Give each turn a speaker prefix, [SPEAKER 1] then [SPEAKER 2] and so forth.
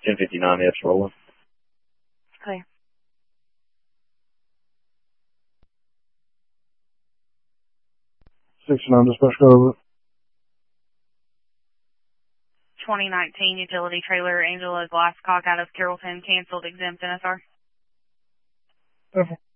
[SPEAKER 1] 1059F's rolling.
[SPEAKER 2] Clear.
[SPEAKER 3] On dispatch, go over.
[SPEAKER 2] 2019 utility trailer Angela Glasscock out of Carrollton, canceled, exempt NSR.
[SPEAKER 3] Perfect.